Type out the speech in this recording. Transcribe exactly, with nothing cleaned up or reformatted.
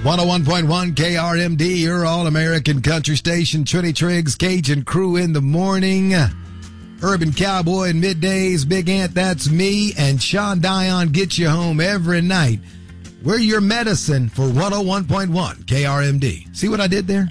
one oh one point one K R M D, your all-American country station. Trinity Triggs, Cajun Crew in the morning. Urban Cowboy in middays. Big Ant, that's me. And Sean Dion gets you home every night. We're your medicine for one oh one point one K R M D. See what I did there?